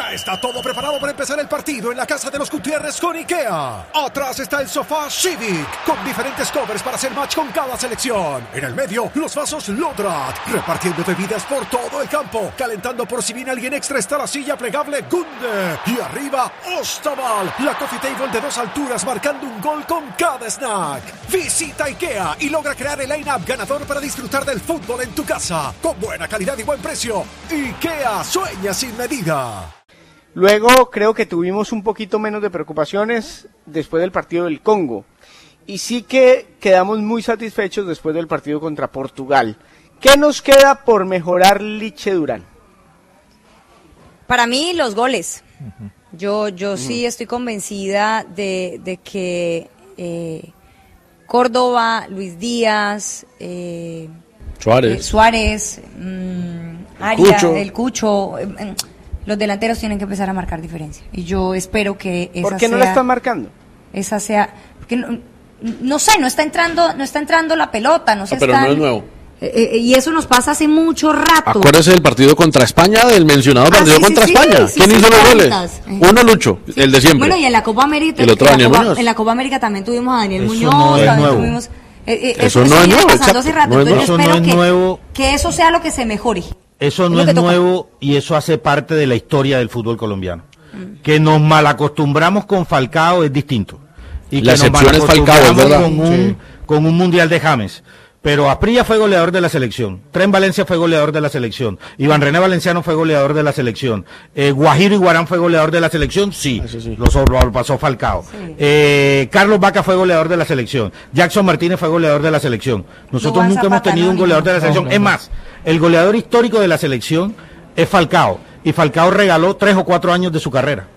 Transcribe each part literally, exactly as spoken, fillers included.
Ya está todo preparado para empezar el partido en la casa de los Gutiérrez con IKEA. Atrás está el sofá Civic, con diferentes covers para hacer match con cada selección. En el medio, los vasos Lodrat, repartiendo bebidas por todo el campo. Calentando por si viene alguien extra está la silla plegable Gunde. Y arriba, Ostaval, la coffee table de dos alturas marcando un gol con cada snack. Visita IKEA y logra crear el line-up ganador para disfrutar del fútbol en tu casa. Con buena calidad y buen precio. IKEA, sueña sin medida. Luego creo que tuvimos un poquito menos de preocupaciones después del partido del Congo. Y sí que quedamos muy satisfechos después del partido contra Portugal. ¿Qué nos queda por mejorar, Liche Durán? Para mí, los goles. Uh-huh. Yo, yo uh-huh. sí estoy convencida de, de que eh, Córdoba, Luis Díaz, eh, Suárez, eh, Suárez mmm, Aria, Cucho. el Cucho... Eh, los delanteros tienen que empezar a marcar diferencia. Y yo espero que esa ¿Por qué no sea, la están marcando? Esa sea... Porque no, no sé, no está entrando no está entrando la pelota. No, se ah, pero están, no es nuevo. Eh, eh, y eso nos pasa hace mucho rato. Acuérdese del partido contra España, del mencionado partido ah, sí, contra sí, España. Sí, ¿Quién sí, hizo sí, los goles? Eh. Uno, Lucho, sí. el de siempre. Bueno, y en la Copa América... El otro, Daniel Muñoz. En la Copa América también tuvimos a Daniel eso Muñoz. No es también nuevo. tuvimos... Eh, eh, eso, eso no es nuevo, pasando hace rato. No es Entonces eso espero no es que, nuevo. que eso sea lo que se mejore. Eso no es, es nuevo y eso hace parte de la historia del fútbol colombiano. Mm. Que nos malacostumbramos con Falcao es distinto. Y la que nos excepción es Falcao, ¿verdad? Con un, sí. con un Mundial de James. Pero Asprilla fue goleador de la selección, Tren Valencia fue goleador de la selección, Iván René Valenciano fue goleador de la selección, eh, Guajiro Iguarán fue goleador de la selección, sí, sí, sí. Lo, lo pasó Falcao. Sí. Eh, Carlos Vaca fue goleador de la selección, Jackson Martínez fue goleador de la selección. Nosotros no nunca Zapata, hemos tenido no, un goleador de la selección. No, no, no. Es más, el goleador histórico de la selección es Falcao, y Falcao regaló tres o cuatro años de su carrera.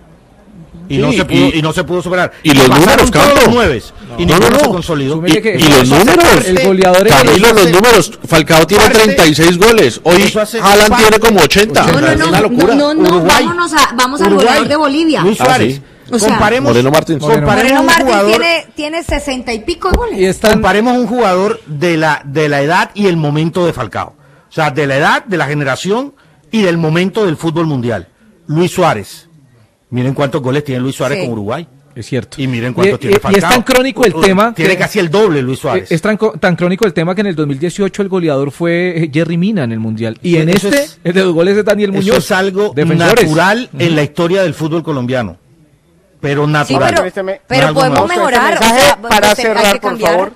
Y, sí, no se pudo, y, y no se pudo superar. Y los números, todos los nueves, no, y no, ninguno no, se consolidó. Y, y los números, el goleador Camilo, los números, Falcao tiene treinta y seis goles, hoy Haaland tiene como ochenta. No, no, no, una locura. no, no, no vámonos a, vamos al goleador de Bolivia. Luis Suárez. Ah, sí. O sea, comparemos, Moreno Martín. Comparemos Moreno Martín jugador, tiene, tiene sesenta y pico de goles. Y están, comparemos un jugador de la, de la edad y el momento de Falcao. O sea, de la edad, de la generación y del momento del fútbol mundial. Luis Suárez. Miren cuántos goles tiene Luis Suárez sí. con Uruguay. Es cierto. Y miren cuántos y, tiene Falcao. Y es tan crónico el tema... Tiene que, casi el doble Luis Suárez. Es tan, tan crónico el tema que en el dos mil dieciocho el goleador fue Jerry Mina en el Mundial. Y sí, en este, es, el de los goles es Daniel Muñoz. Eso es algo defensores. natural uh-huh. en la historia del fútbol colombiano. Pero natural. Sí, pero, pero no podemos mejorar. Este o sea, para pues, cerrar, hay que por cambiar. favor.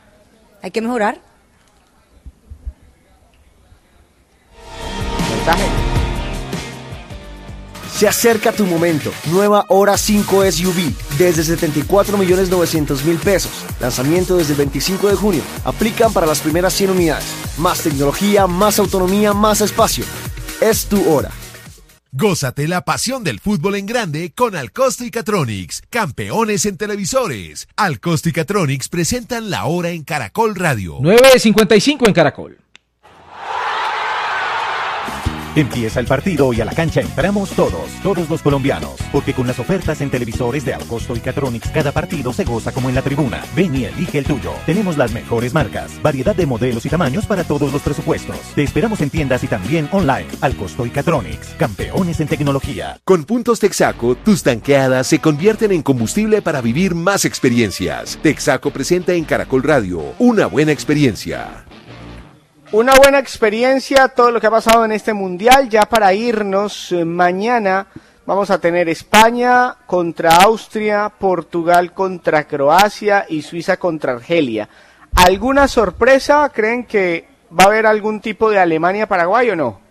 Hay que mejorar. Mensaje. Se acerca tu momento. Nueva Hora cinco S U V desde setenta y cuatro millones novecientos mil pesos. Lanzamiento desde el veinticinco de junio. Aplican para las primeras cien unidades. Más tecnología, más autonomía, más espacio. Es tu hora. Gózate la pasión del fútbol en grande con Alcosto y Catronics, campeones en televisores. Alcosto y Catronics presentan La Hora en Caracol Radio. nueve cincuenta y cinco en Caracol. Empieza el partido y a la cancha entramos todos, todos los colombianos, porque con las ofertas en televisores de Alcosto y Catronics cada partido se goza como en la tribuna. Ven y elige el tuyo. Tenemos las mejores marcas, variedad de modelos y tamaños para todos los presupuestos. Te esperamos en tiendas y también online. Alcosto y Catronics, campeones en tecnología. Con puntos Texaco, tus tanqueadas se convierten en combustible para vivir más experiencias. Texaco presenta en Caracol Radio una buena experiencia. Una buena experiencia, todo lo que ha pasado en este mundial. Ya para irnos, eh, mañana vamos a tener España contra Austria, Portugal contra Croacia y Suiza contra Argelia. ¿Alguna sorpresa? ¿Creen que va a haber algún tipo de Alemania-Paraguay o no?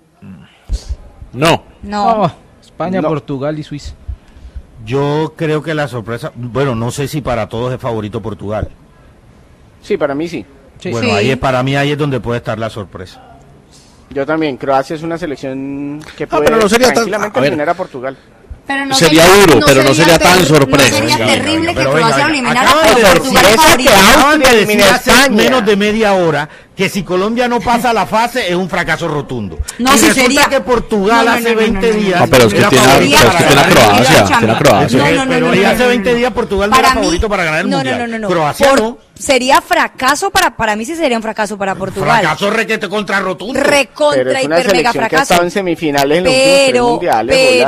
No. No. Oh, España, no. Portugal y Suiza. Yo creo que la sorpresa, bueno, no sé si para todos es favorito Portugal. Sí, para mí sí. Sí. Bueno, Sí. ahí es, para mí ahí es donde puede estar la sorpresa. Yo también. Croacia es una selección que puede Ah, pero no sería tan- tranquilamente a ver. eliminar a Portugal. Pero no Sería duro, pero no sería tan ter- sorpresa. No sería Venga, terrible Pero que venga, Croacia venga, eliminara acaba a de Portugal decir favorito. esa que Acaban de decir elimina a hace España. menos de media hora que si Colombia no pasa la fase es un fracaso rotundo. No, y si resulta sería- que Portugal No, no, hace no, no, veinte no, no, no. días Ah, pero es que era tiene a- favorito pero es que para tiene a ganar el Croacia, Mundial. tiene a Croacia. No, no, no, Pero no, y no, hace no, veinte no. días Portugal no Para era mí- favorito para ganar el no, Mundial. No, no, no, no. Croacia Por- no. Sería fracaso para para mí sí sería un fracaso para Portugal. Fracaso requete contra rotundo. Pero Recontra es una hiper mega selección que ha fracaso. estado en semifinales en los últimos tres Pero mundiales, pero